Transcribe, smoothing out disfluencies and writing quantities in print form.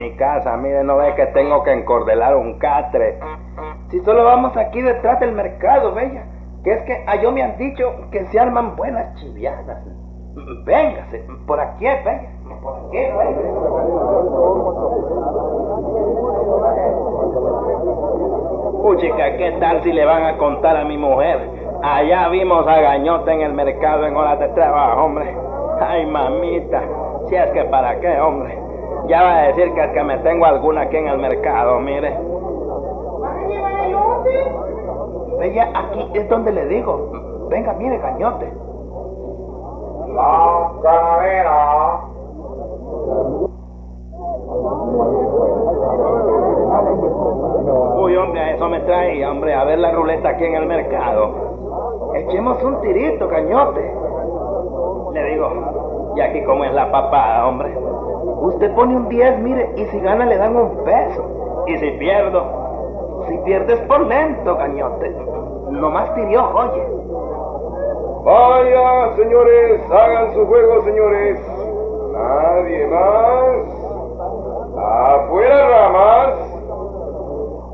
Mi casa, mire, no ve que tengo que encordelar un catre. Si solo vamos aquí detrás del mercado, bella, que es que a yo me han dicho que se arman buenas chiviadas. Véngase, por aquí, bella, por aquí, bella. Puchica, ¿qué tal si le van a contar a mi mujer? Allá vimos a Gañota en el mercado en horas de trabajo, hombre. Ay, mamita, si es que para qué, hombre. Ya va a decir que es que me tengo alguna aquí en el mercado, mire. ¿Van a llevar elote? Bella, aquí es donde le digo. Venga, mire, Gañote. La ganadera. Uy, hombre, a eso me trae, hombre, a ver la ruleta aquí en el mercado. Echemos un tirito, Gañote. Le digo, y aquí como es la papada, hombre. Usted pone un 10, mire, y si gana le dan un peso. Y si pierdo, si pierdes por lento, Gañote. Nomás tirió, oye. Vaya, señores, hagan su juego, señores. Nadie más.